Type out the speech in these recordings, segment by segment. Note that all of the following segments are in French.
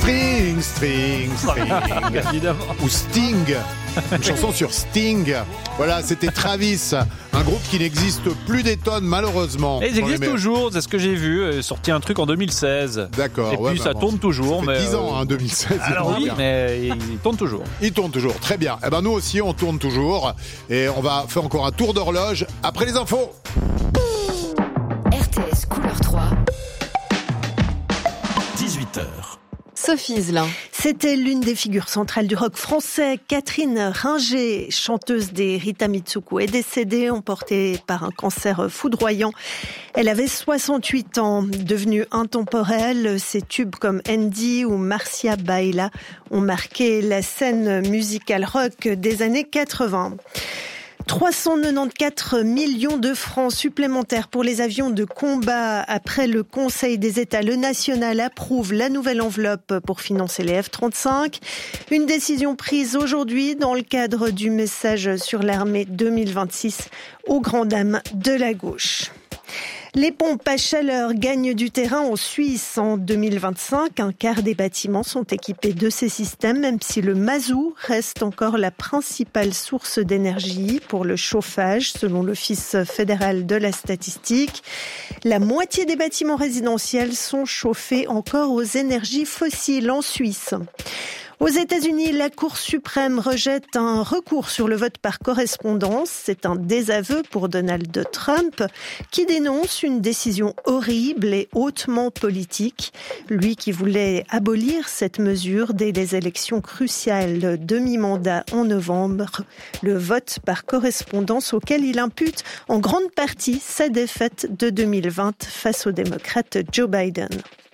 String, string, string. Évidemment. Ou Sting, une chanson sur Sting. Voilà, c'était Travis, un groupe qui n'existe plus des tonnes malheureusement. Et ils existent toujours, c'est ce que j'ai vu, sorti un truc en 2016. D'accord. Et puis ça tourne toujours. Ça fait mais 10 ans, 2016. Alors oui, mais il tourne toujours. Il tourne toujours, très bien. Eh ben nous aussi, on tourne toujours. Et on va faire encore un tour d'horloge après les infos. RTS Couleur 3. 18h. Sophie Zelin. C'était l'une des figures centrales du rock français. Catherine Ringer, chanteuse des Rita Mitsuko, est décédée emportée par un cancer foudroyant. Elle avait 68 ans. Devenue intemporelle, ses tubes comme Andy ou Marcia Baila ont marqué la scène musicale rock des années 80. 394 millions de francs supplémentaires pour les avions de combat. Après le Conseil des États, le national approuve la nouvelle enveloppe pour financer les F-35. Une décision prise aujourd'hui dans le cadre du message sur l'armée 2026 aux grandes dames de la gauche. Les pompes à chaleur gagnent du terrain en Suisse en 2025. Un quart des bâtiments sont équipés de ces systèmes, même si le mazout reste encore la principale source d'énergie pour le chauffage, selon l'Office fédéral de la statistique. La moitié des bâtiments résidentiels sont chauffés encore aux énergies fossiles en Suisse. Aux États-Unis, la Cour suprême rejette un recours sur le vote par correspondance. C'est un désaveu pour Donald Trump, qui dénonce une décision horrible et hautement politique. Lui qui voulait abolir cette mesure dès les élections cruciales de mi-mandat en novembre. Le vote par correspondance auquel il impute en grande partie sa défaite de 2020 face au démocrate Joe Biden.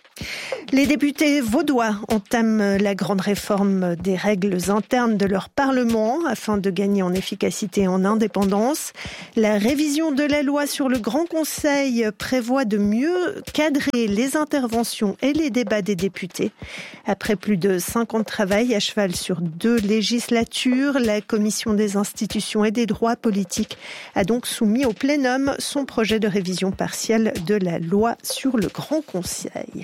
Les députés vaudois entament la grande réforme des règles internes de leur Parlement afin de gagner en efficacité et en indépendance. La révision de la loi sur le Grand Conseil prévoit de mieux cadrer les interventions et les débats des députés. Après plus de 5 ans de travail à cheval sur 2 législatures, la Commission des institutions et des droits politiques a donc soumis au plénum son projet de révision partielle de la loi sur le Grand Conseil.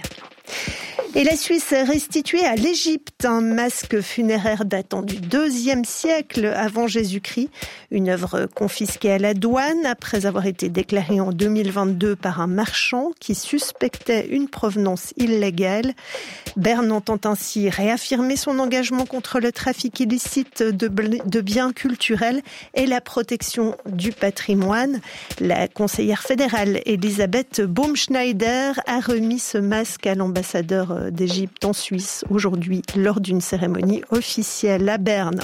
Et la Suisse a restitué à l'Égypte un masque funéraire datant du IIe siècle avant Jésus-Christ, une œuvre confisquée à la douane après avoir été déclarée en 2022 par un marchand qui suspectait une provenance illégale. Berne entend ainsi réaffirmer son engagement contre le trafic illicite de biens culturels et la protection du patrimoine. La conseillère fédérale Elisabeth Baumschneider a remis ce masque à l'ambassadeur d'Égypte en Suisse aujourd'hui lors d'une cérémonie officielle à Berne.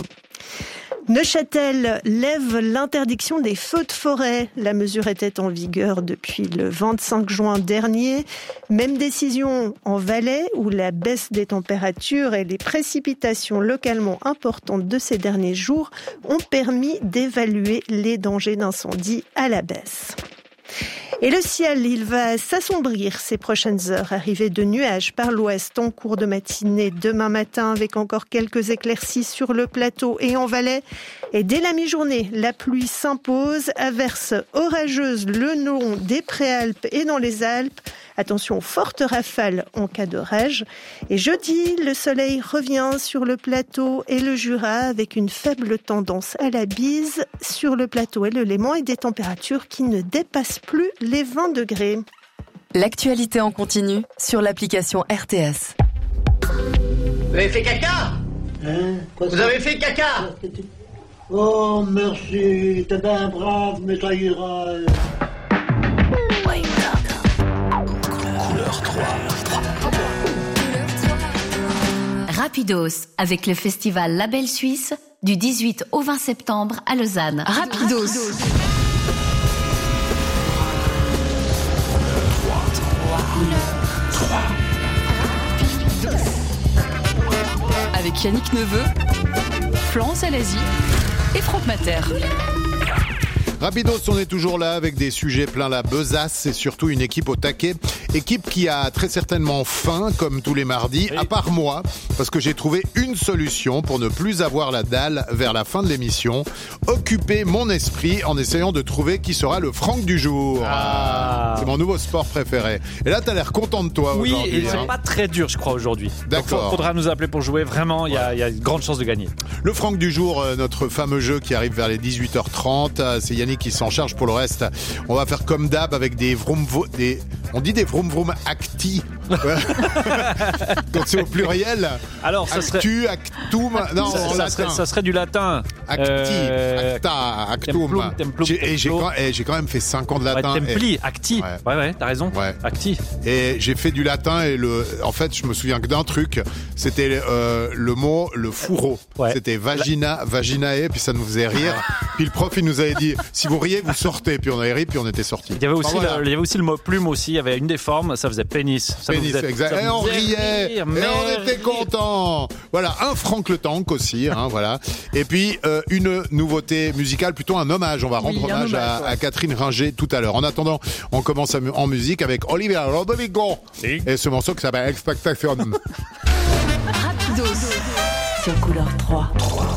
Neuchâtel lève l'interdiction des feux de forêt. La mesure était en vigueur depuis le 25 juin dernier. Même décision en Valais où la baisse des températures et les précipitations localement importantes de ces derniers jours ont permis d'évaluer les dangers d'incendie à la baisse. Et le ciel, il va s'assombrir ces prochaines heures. Arrivée de nuages par l'ouest en cours de matinée demain matin avec encore quelques éclaircies sur le plateau et en Valais. Et dès la mi-journée, la pluie s'impose, averse orageuse le long des Préalpes et dans les Alpes. Attention aux fortes rafales en cas d'orage. Et jeudi, le soleil revient sur le plateau et le Jura avec une faible tendance à la bise sur le plateau et le Léman et des températures qui ne dépassent plus les 20 degrés. L'actualité en continu sur l'application RTS. Vous avez fait caca ? Vous avez fait caca ? Oh, merci, t'es bien brave, mais ça ira. Couleur 3. Rapidos, avec le festival Label Suisse, du 18 au 20 septembre à Lausanne. Rapidos. Avec Yannick Neveu, Florence Alazi et Franck Mater. Rapidos, on est toujours là avec des sujets plein la besace et surtout une équipe au taquet. Équipe qui a très certainement faim, comme tous les mardis, à part moi, parce que j'ai trouvé une solution pour ne plus avoir la dalle vers la fin de l'émission. Occuper mon esprit en essayant de trouver qui sera le Franck du jour. C'est mon nouveau sport préféré. Et là, t'as l'air content de toi aujourd'hui. Oui, et c'est pas très dur, je crois, aujourd'hui. D'accord. Il faudra nous appeler pour jouer. Vraiment, il y a une grande chance de gagner. Le Franck du jour, notre fameux jeu qui arrive vers les 18h30. C'est Yannick qui s'en charge. Pour le reste, on va faire comme d'hab avec des on dit des vroom vroom acti. Quand c'est au pluriel. Alors, ça actu, actum. Non, ça serait du latin. Acti, acta, actum. Templum, j'ai quand même fait 5 ans de latin. Templi, acti. Ouais, t'as raison. Ouais. Acti. Et j'ai fait du latin et en fait, je me souviens que d'un truc, c'était le mot, le fourreau. Ouais. C'était vaginae, puis ça nous faisait rire. Puis le prof, il nous avait dit, si vous riez, vous sortez. Puis on avait ri, puis on était sortis. Il y avait aussi le mot plume aussi. Il y avait une des formes, ça faisait pénis. Exact. Et on riait, et on était contents. Voilà, un Franck le Tank aussi, voilà. Et puis une nouveauté musicale, plutôt un hommage. On va rendre hommage à Catherine Ringer tout à l'heure. En attendant, on commence en musique avec Olivia Rodrigo et ce morceau qui s'appelle Expectation. Rapidos sur Couleur 3.